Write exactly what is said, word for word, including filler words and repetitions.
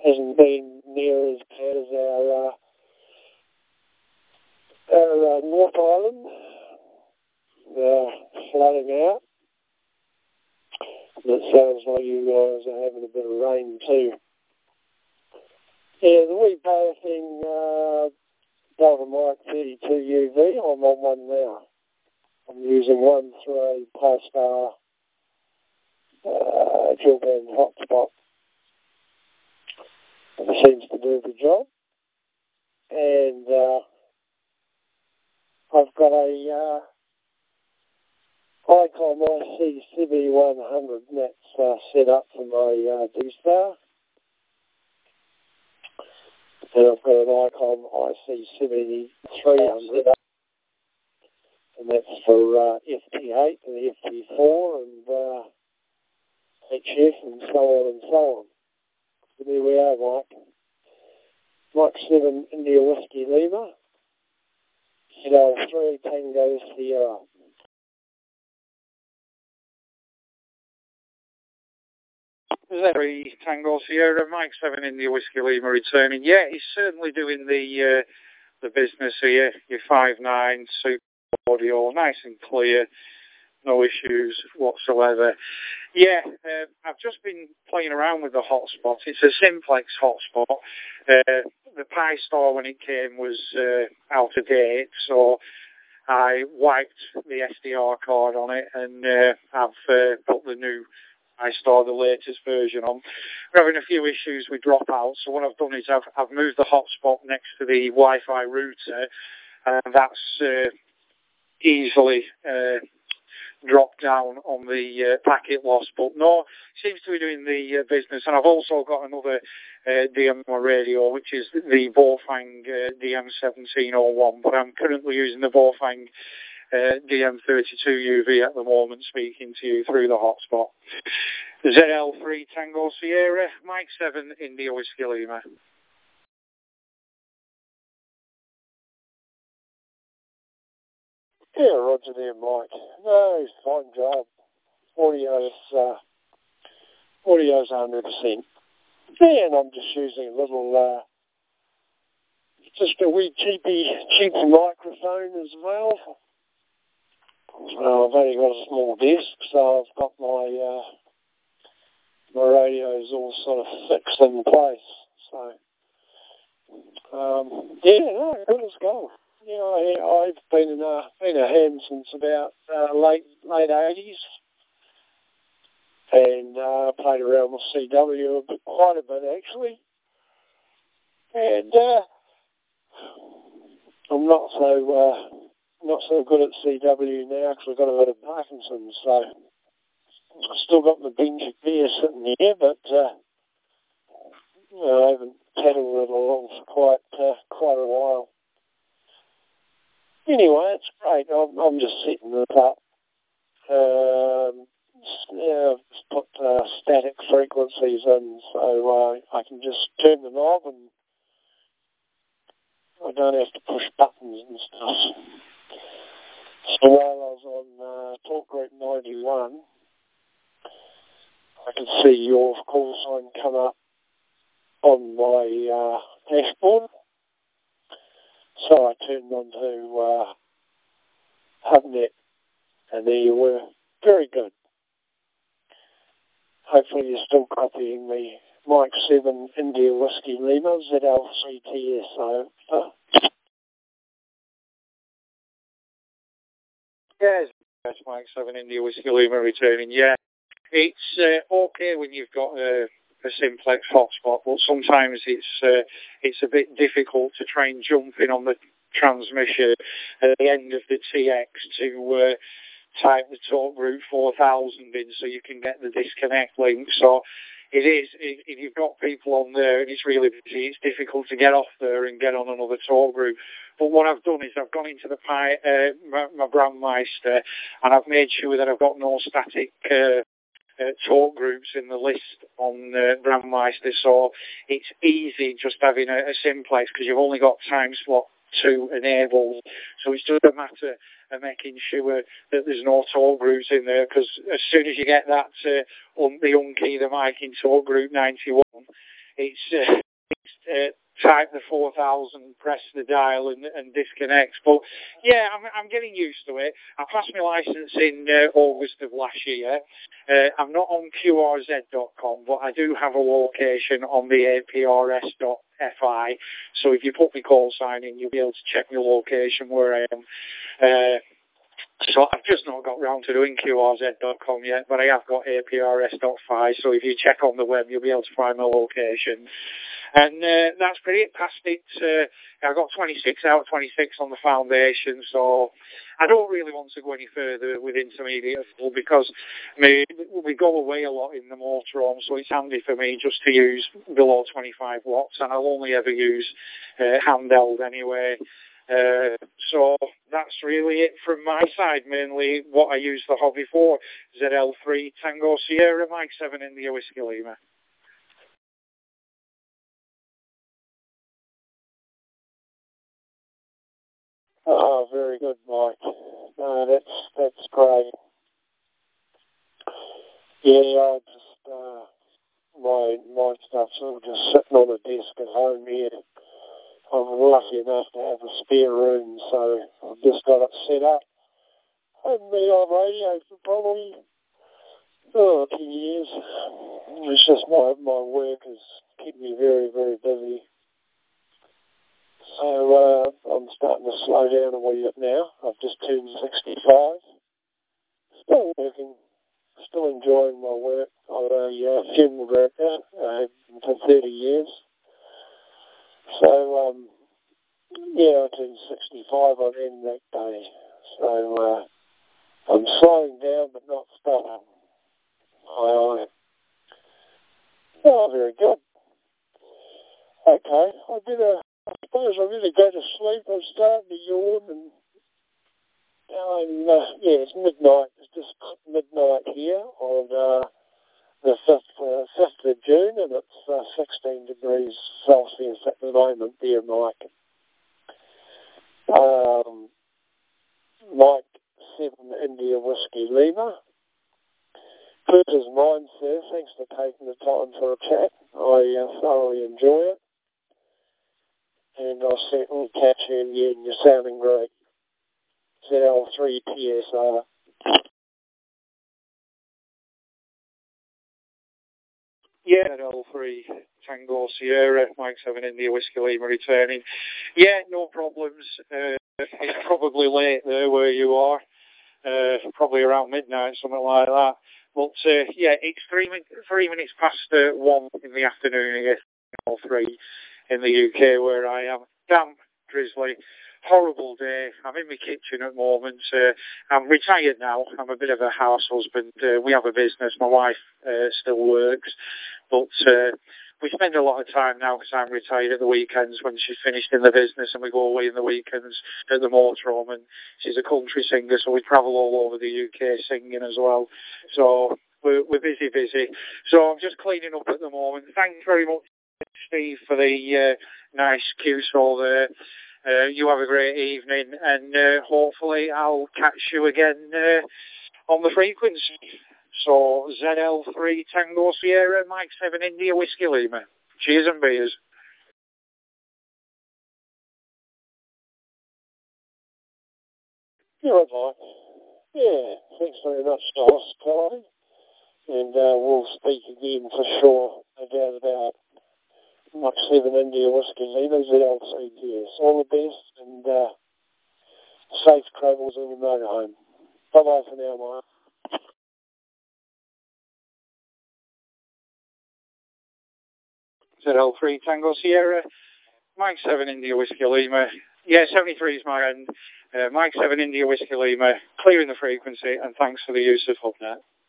hasn't been near as bad as our, uh, our uh, North Island, uh, flooding out. And it sounds like you guys are having a bit of rain too. Yeah, the wee power thing, uh, Delta Mike thirty-two U V, I'm on one now. I'm using one through a Polestar uh, dual band hotspot. It seems to do the job. And uh, I've got a uh, Icon I C C B one hundred, and that's uh, set up for my uh, D-Star. And I've got an Icon I C seventy-three hundred, and that's for uh, F T eight and F T four and uh, H F and so on and so on. So there we are, Mike. Mike seven India Whiskey Lima, Z L three Tango Sierra. Z L three Tango Sierra, Mike seven India Whiskey Lima returning. Yeah, he's certainly doing the uh, the business here. Your five nine super audio, nice and clear, no issues whatsoever. Yeah, uh, I've just been playing around with the hotspot. It's a Simplex hotspot. Uh, the Pi Store when it came was uh, out of date, so I wiped the S D R card on it, and uh, I've uh, put the new Pi Store, the latest version on. We're having a few issues with dropouts, so what I've done is I've, I've moved the hotspot next to the Wi-Fi router, and that's uh, easily uh, dropped down on the uh, packet loss, but no, seems to be doing the uh, business. And I've also got another uh, D M radio, which is the Bofang uh, D M seventeen oh one, but I'm currently using the Bofang uh, D M thirty-two U V at the moment, speaking to you through the hotspot. Z L three Tango Sierra, Mike seven India Whiskey Lima. Yeah, Roger there, Mike. No, fine job. Audio's, uh, audio's one hundred percent. Yeah, and I'm just using a little, uh, just a wee cheapy, cheapy microphone as well. Uh, I've only got a small desk, so I've got my, uh, my radios all sort of fixed in place. So, um, yeah, no, good as gold. You know, I, I've been in a, been a ham since about uh, late late eighties, and uh, played around with C W a bit, quite a bit actually. And uh, I'm not so uh, not so good at C W now because I've got a bit of Parkinson's. So I've still got my binge of beer sitting here, but uh, you know, I haven't paddled it along for quite uh, quite a while. Anyway, it's great. I'm, I'm just setting it up. Um, yeah, I've just put uh, static frequencies in, so uh, I can just turn the knob and I don't have to push buttons and stuff. So while I was on uh, Talk Group ninety-one, I could see your call sign come up on my uh, dashboard. So I turned on to uh, HubNet, and there you were. Very good. Hopefully you're still copying the Mike seven India Whiskey Lima, Z L three T S O. Yes, that's Mike seven India Whiskey Lima returning. Yeah, it's uh, okay when you've got a, a simplex hotspot, but sometimes it's uh, it's a bit difficult to try and jump in on the transmission at the end of the T X to uh, type the talk group four thousand in so you can get the disconnect link. So it is, if, if you've got people on there and it's really busy, it's difficult to get off there and get on another talk group. But what I've done is I've gone into the Pi, uh, my, my Brandmeister, and I've made sure that I've got no static uh, uh, talk groups in the list on uh, Brandmeister, so it's easy just having a, a simplex because you've only got time slot two enabled. So it's just a matter of making sure that there's no talk groups in there, because as soon as you get that uh, un- the unkey, the mic in talk group ninety-one, it's, uh, it's uh, type the four thousand, press the dial and, and disconnect. But yeah, I'm, I'm getting used to it. I passed my licence in uh, August of last year. Uh, I'm not on Q R Z dot com, but I do have a location on the A P R S dot F I. So if you put my call sign in, you'll be able to check my location where I am. Uh, So I've just not got round to doing Q R Z dot com yet, but I have got A P R S dot F I, so if you check on the web, you'll be able to find my location. And uh, that's pretty it. Past it, uh, I got twenty-six out of twenty-six on the foundation, so I don't really want to go any further with intermediate full because we, we go away a lot in the motorhome, so it's handy for me just to use below twenty-five watts, and I'll only ever use uh, handheld anyway. Uh, so that's really it from my side, mainly what I use the hobby for. Z L three Tango Sierra, Mike seven India Whiskey Lima. Oh, very good, Mike. No, that's, that's great. Yeah, I just, uh, my, my stuff's all just sitting on a desk at home here. I'm lucky enough to have a spare room, so I've just got it set up. I haven't been on radio for probably oh, a few years. It's just my, my work has kept me very, very busy. So uh, I'm starting to slow down a wee bit now. I've just turned sixty-five. Still working, still enjoying my work. I'm a uh, funeral director uh, for thirty years. So, um, yeah, I turned sixty-five on end that day. So uh, I'm slowing down but not stopping. Aye, aye. Oh, very good. Okay, I better, I suppose I better go to sleep. I'm starting to yawn and, and uh, yeah, it's midnight. It's just midnight here on uh, the fifth, uh, fifth of June, and it's uh, sixteen degrees Celsius at the moment there, Mike. Um, Mike seven India Whiskey Lima. Good as mine, sir. Thanks for taking the time for a chat. I uh, thoroughly enjoy it. And I'll certainly catch you again. You're sounding great. Z L three T S R. Yeah, Z L three Tango Sierra, Mike seven India Whiskey Lima returning. Yeah, no problems. Uh, it's probably late there where you are. Uh, probably around midnight, something like that. But uh, yeah, it's three, min- three minutes past uh, one in the afternoon here, all three in the U K where I am. Damp, drizzly, horrible day. I'm in my kitchen at the moment. Uh, I'm retired now. I'm a bit of a house husband. Uh, we have a business. My wife uh, still works, but uh, we spend a lot of time now because I'm retired at the weekends when she's finished in the business, and we go away in the weekends at the motorhome. And she's a country singer, so we travel all over the U K singing as well. So we're, we're busy, busy. So I'm just cleaning up at the moment. Thanks very much, Steve, for the uh, nice Q S O there. Uh, you have a great evening, and uh, hopefully I'll catch you again uh, on the frequency. So Z L three Tango Sierra, Mike seven India Whiskey Lima. Cheers and beers. You're right, Mike. Yeah, thanks very much, Hospitality. And uh, we'll speak again for sure, no doubt about Mike seven India Whiskey Lima, Z L three T S. All the best, and uh, safe travels in your motorhome. Bye-bye for now, Mike. Z L three Tango Sierra, Mike seven India Whiskey Lima. Yeah, seventy-three is my end. Uh, Mike seven India Whiskey Lima, clearing the frequency, and thanks for the use of HubNet.